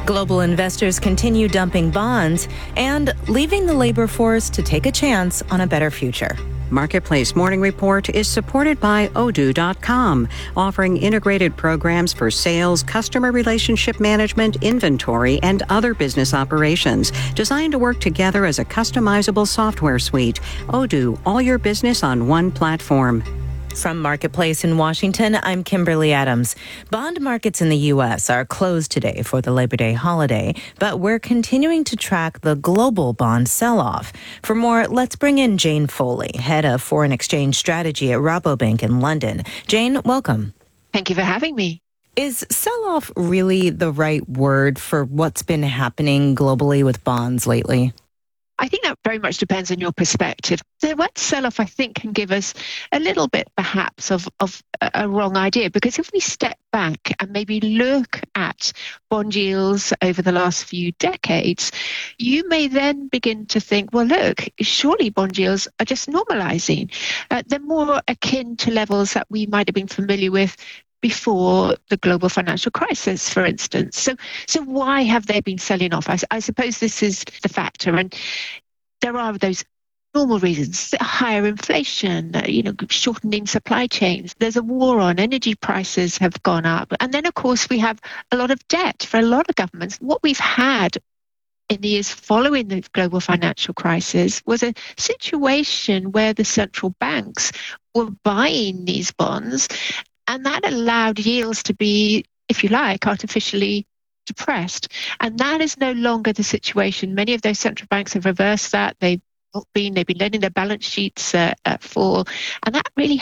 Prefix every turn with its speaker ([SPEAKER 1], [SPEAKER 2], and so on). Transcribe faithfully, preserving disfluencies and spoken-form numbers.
[SPEAKER 1] Global investors continue dumping bonds and leaving the labor force to take a chance on a better future.
[SPEAKER 2] Marketplace Morning Report is supported by Odoo dot com, offering integrated programs for sales, customer relationship management, inventory, and other business operations, designed to work together as a customizable software suite. Odoo, all your business on one platform.
[SPEAKER 1] From Marketplace in Washington, I'm Kimberly Adams. Bond markets in the U S are closed today for the Labor Day holiday, but we're continuing to track the global bond sell-off. For more, let's bring in Jane Foley, head of foreign exchange strategy at Rabobank in London. Jane, welcome.
[SPEAKER 3] Thank you for having me.
[SPEAKER 1] Is sell-off really the right word for what's been happening globally with bonds lately?
[SPEAKER 3] I think that very much depends on your perspective. The word sell-off, I think, can give us a little bit, perhaps, of, of a wrong idea. Because if we step back and maybe look at bond yields over the last few decades, you may then begin to think, well, look, surely bond yields are just normalizing. Uh, they're more akin to levels that we might have been familiar with before the global financial crisis, for instance. So so why have they been selling off? I, I suppose this is the factor. And there are those normal reasons: higher inflation, uh, you know, shortening supply chains. There's a war on, energy prices have gone up. And then, of course, we have a lot of debt for a lot of governments. What we've had in the years following the global financial crisis was a situation where the central banks were buying these bonds, and that allowed yields to be, if you like, artificially depressed. And that is no longer the situation. Many of those central banks have reversed that. They've not been, they've been letting their balance sheets uh, uh, fall. And that really